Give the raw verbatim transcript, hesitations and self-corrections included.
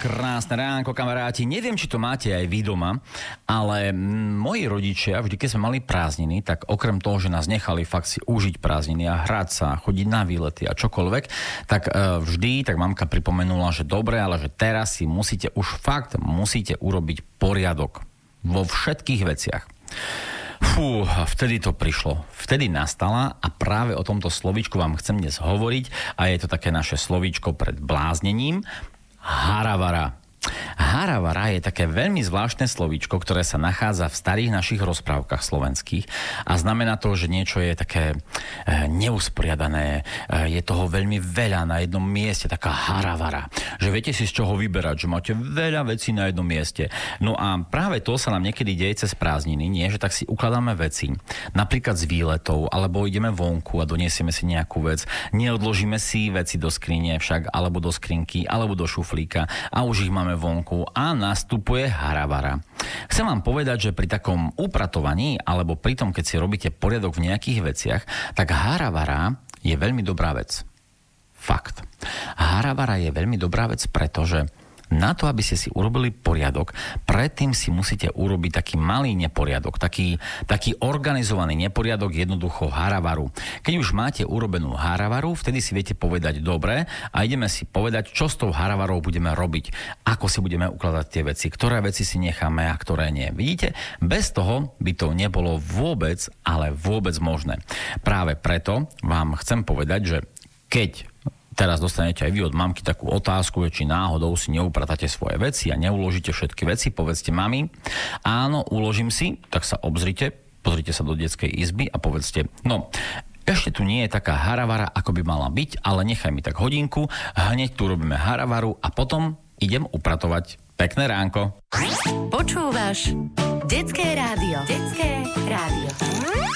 Krásne ránko, kamaráti. Neviem, či to máte aj vy doma, ale moji rodičia, vždy keď sme mali prázdniny, tak okrem toho, že nás nechali fakt si užiť prázdniny a hrať sa, chodiť na výlety a čokoľvek, tak vždy, tak mamka pripomenula, že dobre, ale že teraz si musíte, už fakt musíte urobiť poriadok vo všetkých veciach. Fú, vtedy to prišlo. Vtedy nastala a práve o tomto slovíčku vám chcem dnes hovoriť a je to také naše slovíčko pred bláznením. Haravara. Haravara je také veľmi zvláštne slovíčko, ktoré sa nachádza v starých našich rozprávkach slovenských a znamená to, že niečo je také e, neusporiadané, e, je toho veľmi veľa na jednom mieste, taká haravara. Že viete si z čoho vyberať, že máte veľa vecí na jednom mieste. No a práve to sa nám niekedy deje cez prázdniny, nie? Že tak si ukladáme veci, napríklad z výletov, alebo ideme vonku a doniesieme si nejakú vec, neodložíme si veci do skrine však, alebo do skrinky, alebo do šuflíka a už ich máme vonku a nastupuje haravara. Chcem vám povedať, že pri takom upratovaní alebo pri tom, keď si robíte poriadok v nejakých veciach, tak haravara je veľmi dobrá vec. Fakt. Haravara je veľmi dobrá vec, pretože na to, aby ste si urobili poriadok, predtým si musíte urobiť taký malý neporiadok, taký, taký organizovaný neporiadok, jednoducho haravaru. Keď už máte urobenú haravaru, vtedy si viete povedať dobre a ideme si povedať, čo s tou haravarou budeme robiť, ako si budeme ukladať tie veci, ktoré veci si necháme a ktoré nie. Vidíte, bez toho by to nebolo vôbec, ale vôbec možné. Práve preto vám chcem povedať, že keď teraz dostanete aj vy od mamky takú otázku, či náhodou si neupratáte svoje veci a neuložíte všetky veci, povedzte mami, áno, uložím si, tak sa obzrite, pozrite sa do detskej izby a povedzte, no, ešte tu nie je taká haravara, ako by mala byť, ale nechaj mi tak hodinku, hneď tu robíme haravaru a potom idem upratovať. Pekné ránko. Počúvaš Detské rádio. Detské rádio.